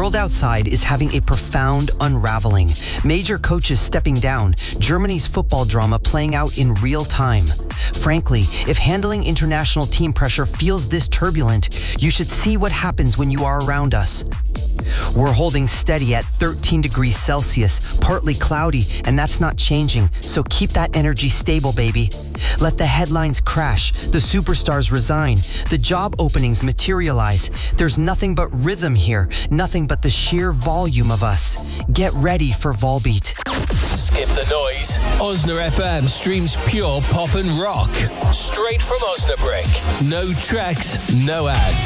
world outside is having a profound unraveling. Major coaches stepping down, Germany's football drama playing out in real time. Frankly, if handling international team pressure feels this turbulent, you should see what happens when you are around us. We're holding steady at 13 degrees Celsius, partly cloudy, and that's not changing, so keep that energy stable, baby. Let the headlines crash, the superstars resign, the job openings materialize. There's nothing but rhythm here, nothing but the sheer volume of us. Get ready for Volbeat. Skip the noise. Osna FM streams pure pop and rock. Straight from Osnabrück. No tracks, no ads.